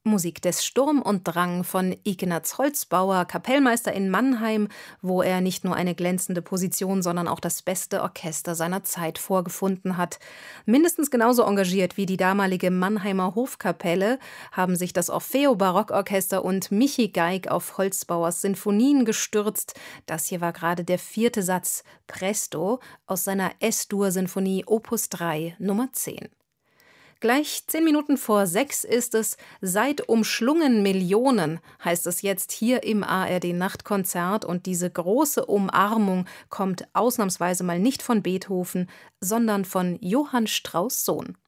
Musik des Sturm und Drang von Ignaz Holzbauer, Kapellmeister in Mannheim, wo er nicht nur eine glänzende Position, sondern auch das beste Orchester seiner Zeit vorgefunden hat. Mindestens genauso engagiert wie die damalige Mannheimer Hofkapelle haben sich das Orfeo-Barockorchester und Michi Geig auf Holzbauers Sinfonien gestürzt. Das hier war gerade der 4. Satz, Presto, aus seiner S-Dur-Sinfonie Opus 3, Nummer 10. Gleich 10 Minuten vor 6 ist es, seit umschlungen Millionen, heißt es jetzt hier im ARD-Nachtkonzert. Und diese große Umarmung kommt ausnahmsweise mal nicht von Beethoven, sondern von Johann Strauss Sohn.